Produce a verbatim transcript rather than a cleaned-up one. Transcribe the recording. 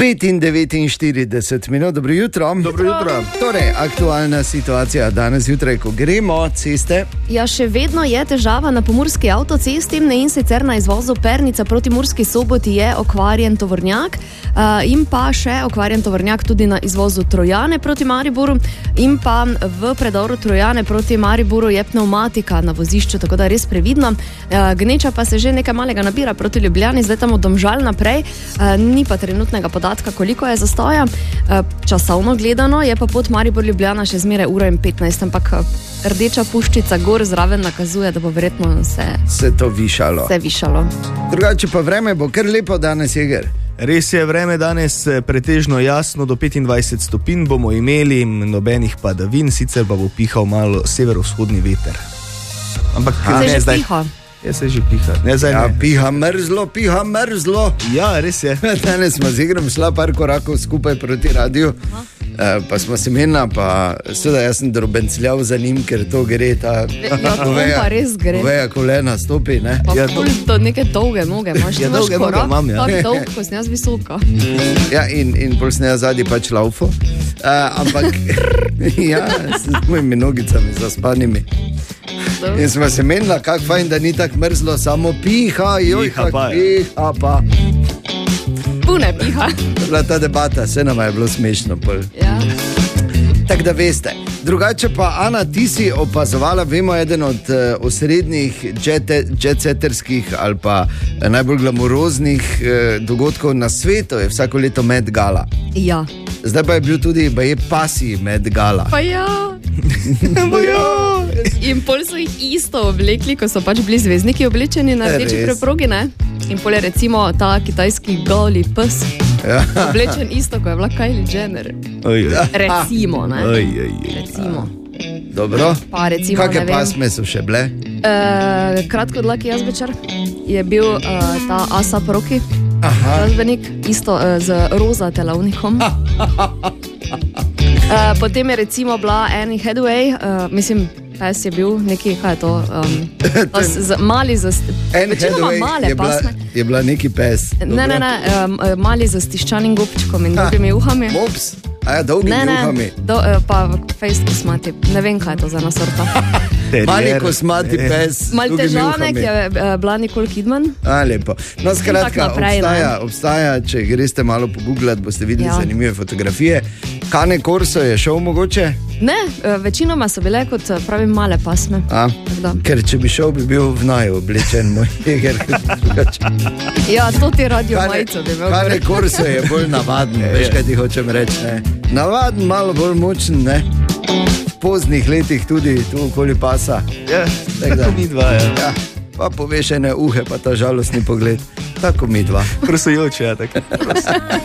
pet in devetinštirideset minut, dobro jutro. Dobro jutro. Torej, aktualna situacija danes jutraj, ko gremo ceste. Ja, še vedno je težava na pomurski avtocesti in sicer na izvozu Pernica proti Murski Soboti je okvarjen tovornjak uh, in pa še okvarjen tovornjak tudi na izvozu Trojane proti Mariboru in pa v predoru Trojane proti Mariboru je pneumatika na vozišču, tako da res previdno. Uh, gneča pa se že nekaj malega nabira proti Ljubljani, zdaj tam od Domžal naprej, uh, ni pa trenutnega podatka, koliko je zastoja. Uh, časovno gledano je pa pot Maribor-Ljubljana še zmeraj ura in petnajst, ampak rdeča puščica gor zraven nakazuje, da bo verjetno se, se to višalo. Se višalo. Drugače pa vreme bo kar lepo danes, Jeger. Res je, vreme danes pretežno jasno, do petindvajset stopinj bomo imeli, nobenih padavin, sicer pa bo pihal malo severovzhodni veter. Ampak Ha, ne se že zdaj. piha. Ja, se že piha. Ne, zdaj Ja, ne. piha mrzlo, piha mrzlo. Ja, res je. Danes smo z Igrom šla par korakov skupaj proti radiju, uh, pa smo se menila, pa seveda jaz sem drobencljal za njim, ker to gre, ta Ja, to pa res gre. Veja kolena stopi, ne? Pa Ja, ful do neke dolge noge imaš. Ja, Ti imaš dolge noge korak, imam, ja. tak dolg, ko sem jaz visoka. Ja, in, in pol sem jaz zadnji pač laufo, uh, ampak ja, s mojimi nogicami zaspanimi. In smo se menila, kako fajn, da ni tako mrzlo, samo piha, joj, Piha kak pa je. piha pa. Pune piha. To je bila ta debata, vse nam je bilo smešno. Pol. Ja. Tako da veste. Drugače pa, Ana, ti si opazovala, vemo, eden od uh, osrednjih jet-setterskih ali pa uh, najbolj glamuroznih uh, dogodkov na svetu je vsako leto Met Gala. Ja. Zdaj pa je bil tudi baje pasi Met Gala. Pa ja. In pol so jih isto oblekli, ko so pač bili zvezdniki oblečeni na rdeči Res. preprogi, ne? In pol je recimo ta kitajski goli pes Ja. oblečen isto, ko je bila Kylie Jenner. Oj, oj. Recimo, ne? Oj, oj, oj. Recimo. Dobro. Pa recimo, Kakšne ne vem. pasme so še bile? Uh, kratko dlaki jazbečar je bil uh, ta Asap Rocky, glasbenik, isto uh, z roza telavnikom. Uh, potem je recimo bila Annie Hathaway, uh, mislim, pes je bil neki, kaj je to, um, to z, z, mali za Anne večinoma Hathaway male je bila, pasme. je bila neki pes. Ne, ne, ne, um, mali za stiščanim gobčkom in dolgimi uhami. Mops, a ja, dolgimi Ne, ne, uhami. do, uh, pa fejst kosmati, ne vem, kaj je to za ena sorta. Mali Terier. kosmati Eh. pes. z dolgimi Maltežanek uhami. je uh, bila Nicole Kidman. A, lepo. No, skratka, tako naprej, obstaja, ne. obstaja, če greste malo pogooglati, boste videli Ja. zanimive fotografije. Cane Corso je šel mogoče? Ne, uh, večinoma so bile kot uh, pravim male pasme. A? Da. Ker če bi šel, bi bil v naju oblečen moj jeger. Ja, to ti radio Cane, majico bi imel. Cane Corso je bolj navaden, veš kaj ti hočem reči. Ne? Navaden, malo bolj močen, ne? V poznih letih tudi tu okoli pasa. Ja, Tako da. tako mi dva, ja. Ja, pa povešene uhe, pa ta žalostni pogled. Tako mi dva. Prosujoče, ja, tako.